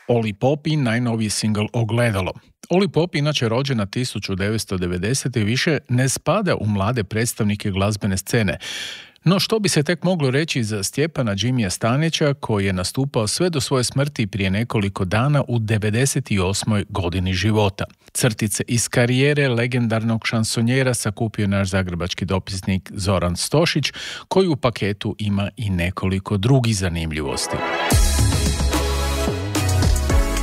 Oli Pop i najnoviji singl Ogledalo. Oli Pop, inače rođena 1990. više ne spada u mlade predstavnike glazbene scene. No što bi se tek moglo reći za Stjepana Džimija Stanića, koji je nastupao sve do svoje smrti prije nekoliko dana u 98. godini života. Crtice iz karijere legendarnog šansonjera sakupio naš zagrebački dopisnik Zoran Stošić, koji u paketu ima i nekoliko drugih zanimljivosti.